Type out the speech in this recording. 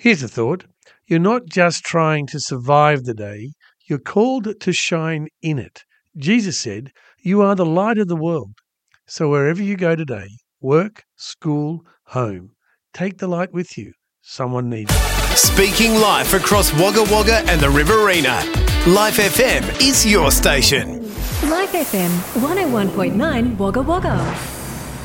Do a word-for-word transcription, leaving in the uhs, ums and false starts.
Here's a thought. You're not just trying to survive the day, you're called to shine in it. Jesus said, "You are the light of the world." So wherever you go today, work, school, home, take the light with you. Someone needs it. Speaking life across Wagga Wagga and the Riverina. Life F M is your station. Life F M one oh one point nine Wagga Wagga.